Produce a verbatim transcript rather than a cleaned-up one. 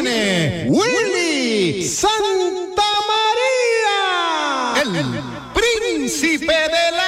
viene Willy Santa María, el príncipe de la